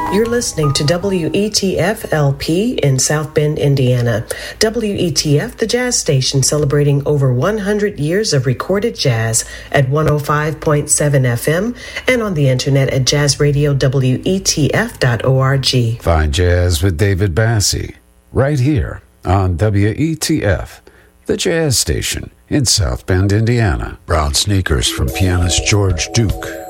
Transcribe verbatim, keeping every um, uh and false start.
You're listening to W E T F L P in South Bend, Indiana. W E T F, the jazz station celebrating over one hundred years of recorded jazz at one oh five point seven F M and on the internet at jazz radio W E T F dot org. Find Jazz with David Bassie right here on W E T F, the jazz station in South Bend, Indiana. Brown Sneakers from pianist George Duke.